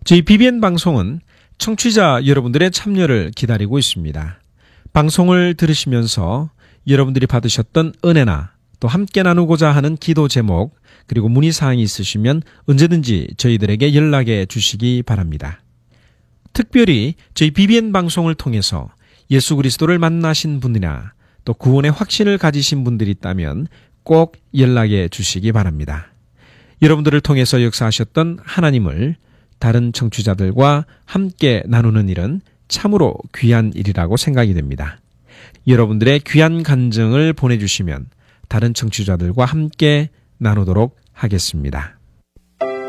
저희 BBN 방송은 청취자 여러분들의 참여를 기다리고 있습니다. 방송을 들으시면서 여러분들이 받으셨던 은혜나 또 함께 나누고자 하는 기도 제목 그리고 문의사항이 있으시면 언제든지 저희들에게 연락해 주시기 바랍니다. 특별히 저희 BBN 방송을 통해서 예수 그리스도를 만나신 분이나 또 구원의 확신을 가지신 분들이 있다면 꼭 연락해 주시기 바랍니다. 여러분들을 통해서 역사하셨던 하나님을 다른 청취자들과 함께 나누는 일은 참으로 귀한 일이라고 생각이 됩니다. 여러분들의 귀한 간증을 보내주시면 다른 청취자들과 함께 나누도록 하겠습니다.